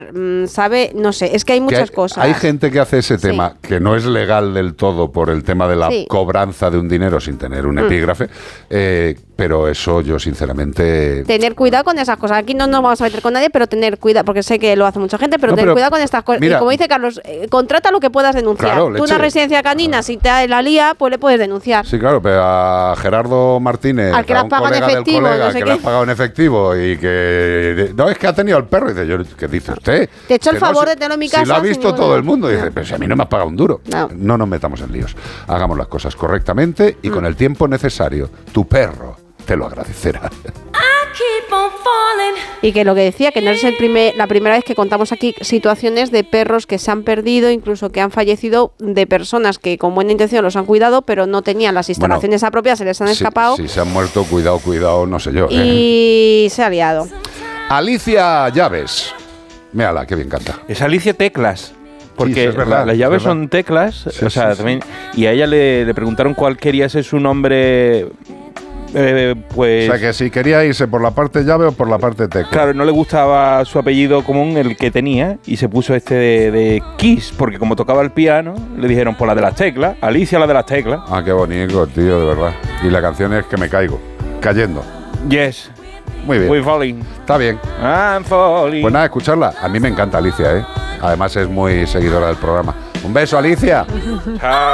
sabe, no sé, es que hay muchas cosas. Hay gente que hace ese tema, que no es legal del todo por el tema de la cobranza de un dinero sin tener un epígrafe, pero eso yo sinceramente... Tener cuidado con esas cosas. Aquí no nos vamos a meter con nadie, pero tener cuidado, porque sé que lo hace mucha gente, pero tener cuidado con estas cosas. Mira, y como dice Carlos, contrata lo que puedas denunciar. Claro, tú una residencia canina, si te la lía, pues le puedes denunciar. Sí, claro, pero a Gerardo Martínez, al que le has pagado en efectivo, no sé que le has pagado en efectivo y que... No, es que ha tenido el perro. Y dice, ¿qué dice usted? Te he hecho el favor de tenerlo en mi casa. Si lo ha visto todo el mundo. Y dice, pero si a mí no me has pagado un duro. No nos metamos en líos. Hagamos las cosas correctamente y con el tiempo necesario. Tu perro te lo agradecerá. Y que lo que decía, que no es la primera vez que contamos aquí situaciones de perros que se han perdido, incluso que han fallecido, de personas que con buena intención los han cuidado, pero no tenían las instalaciones apropiadas, se les han escapado. Si se han muerto, cuidado, no sé yo. Y se ha liado. Alicia Llaves. Mírala, qué bien canta. Es Alicia Teclas. Porque sí, es verdad, las llaves son teclas, sí, también, y a ella le preguntaron cuál quería ser su nombre, pues... O sea, que si quería irse por la parte llave o por la parte tecla. Claro, no le gustaba su apellido común, el que tenía, y se puso este de Kiss, porque como tocaba el piano, le dijeron, por la de las teclas, Alicia la de las teclas. Ah, qué bonito, tío, de verdad. Y la canción es Que me caigo, cayendo. Yes. Muy bien. We're falling. Está bien. I'm falling. Pues nada, escucharla. A mí me encanta Alicia, ¿eh? Además es muy seguidora del programa. Un beso, Alicia. Chao.